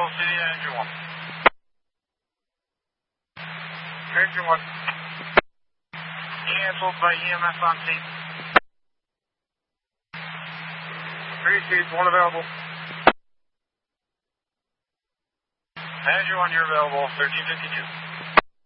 Oil City, Engine 1. Engine 1. Canceled by EMS on scene. 3 seats, 1 available. Engine 1, you're available, 1352.